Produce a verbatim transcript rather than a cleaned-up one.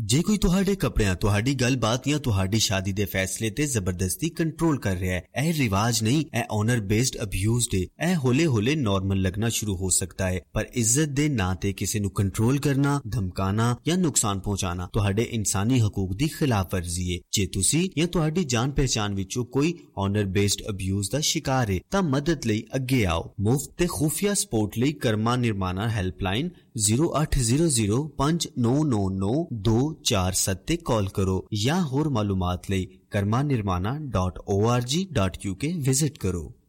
ਜੇ ਕੋਈ ਤੁਹਾਡੇ ਕੱਪੜਿਆਂ, ਤੁਹਾਡੀ ਗੱਲਬਾਤ ਜਾਂ ਤੁਹਾਡੀ ਸ਼ਾਦੀ ਦੇ ਫੈਸਲੇ ਤੇ ਜ਼ਬਰਦਸਤੀ ਕੰਟਰੋਲ ਕਰ ਰਿਹਾ ਹੈ, ਇਹ ਰਿਵਾਜ ਨਹੀਂ, ਇਹ ਓਨਰ ਬੇਸਡ ਅਬਿਊਜ਼ ਹੈ। ਇਹ ਹੌਲੇ ਹੌਲੇ ਨਾਰਮਲ लगना शुरू हो सकता है, पर इज्जत दे नां ते किसी नू कंट्रोल करना, धमकाना या नुकसान पहुंचाना तुहाडे इंसानी हकूक दी खिलाफ वर्जी है। जे तुसी या तुहाडी जान पहचान विचों कोई ऑनर बेस्ड अब्यूज दा शिकार है तां मदद लई अगे आओ। मुफ्त ते खुफिया सपोर्ट लई Karma निर्माणा helpline zero eight zero zero five nine nine nine two four seven ते कॉल करो या होर मालूमात लई Karma निर्माणा dot O R G dot U के विजिट करो।